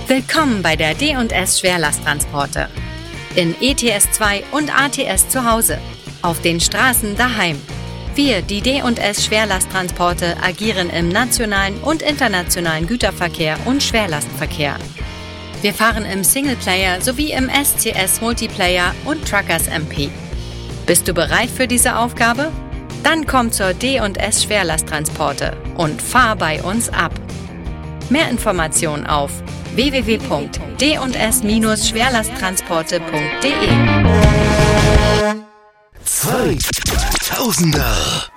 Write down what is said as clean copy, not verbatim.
Willkommen bei der D&S Schwerlasttransporte. In ETS2 und ATS zu Hause. Auf den Straßen daheim. Wir, die D&S Schwerlasttransporte, agieren im nationalen und internationalen Güterverkehr und Schwerlastverkehr. Wir fahren im Singleplayer sowie im SCS Multiplayer und Truckers MP. Bist du bereit für diese Aufgabe? Dann komm zur D&S Schwerlasttransporte und fahr bei uns ab. Mehr Informationen auf www.d&s-schwerlasttransporte.de. 2000er